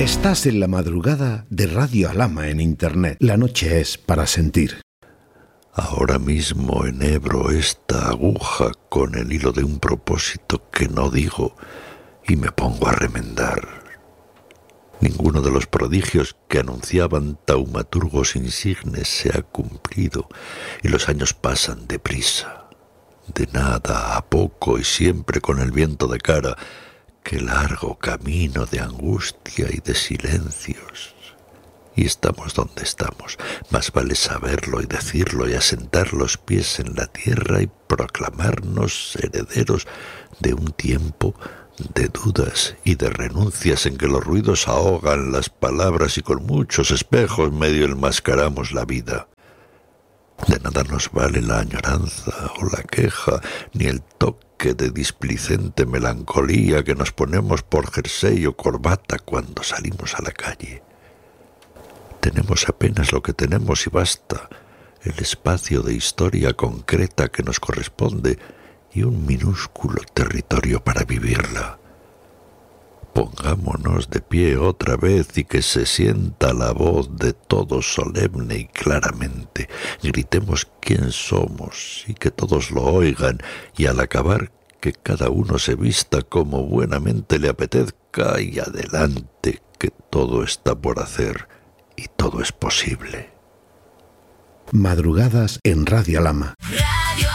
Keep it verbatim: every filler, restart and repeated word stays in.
Estás en la madrugada de Radio Alhama en Internet. La noche es para sentir. Ahora mismo enhebro esta aguja con el hilo de un propósito que no digo y me pongo a remendar. Ninguno de los prodigios que anunciaban taumaturgos insignes se ha cumplido y los años pasan deprisa, de nada a poco y siempre con el viento de cara. Qué largo camino de angustia y de silencios. Y estamos donde estamos. Más vale saberlo y decirlo y asentar los pies en la tierra y proclamarnos herederos de un tiempo de dudas y de renuncias en que los ruidos ahogan las palabras y con muchos espejos medio enmascaramos la vida. De nada nos vale la añoranza o la queja, ni el toque de displicente melancolía que nos ponemos por jersey o corbata cuando salimos a la calle. Tenemos apenas lo que tenemos y basta, el espacio de historia concreta que nos corresponde y un minúsculo territorio para vivirla. Pongámonos de pie otra vez y que se sienta la voz de todos solemne y claramente. Gritemos quién somos y que todos lo oigan, y al acabar que cada uno se vista como buenamente le apetezca y adelante, que todo está por hacer y todo es posible. Madrugadas en Radio Alhama.